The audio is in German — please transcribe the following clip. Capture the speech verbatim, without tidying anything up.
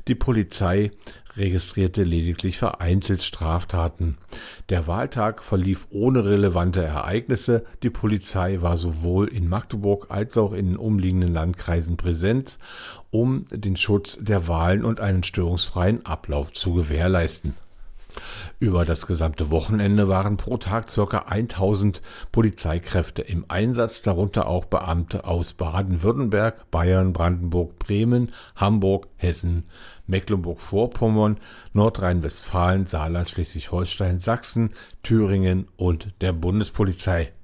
Die Polizei registrierte lediglich vereinzelt Straftaten. Der Wahltag verlief ohne relevante Ereignisse. Die Polizei war sowohl in Magdeburg als auch in den umliegenden Landkreisen präsent, um den Schutz der Wahlen und einen störungsfreien Ablauf zu gewährleisten. Über das gesamte Wochenende waren pro Tag ca. tausend Polizeikräfte im Einsatz, darunter auch Beamte aus Baden-Württemberg, Bayern, Brandenburg, Bremen, Hamburg, Hessen, Mecklenburg-Vorpommern, Nordrhein-Westfalen, Saarland, Schleswig-Holstein, Sachsen, Thüringen und der Bundespolizei.